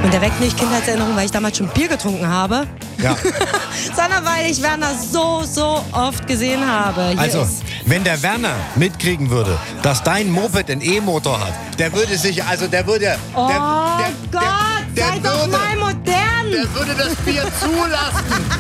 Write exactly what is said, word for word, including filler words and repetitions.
Und der weckt nicht Kindheitserinnerungen, weil ich damals schon Bier getrunken habe. Ja. Sondern weil ich Werner so, so oft gesehen habe. Hier Also, ist- wenn der Werner mitkriegen würde, dass dein Moped einen E-Motor hat, der würde sich, also der würde... Oh der, der, Gott, der, sei der doch würde, mal modern! Der würde das Bier zulassen.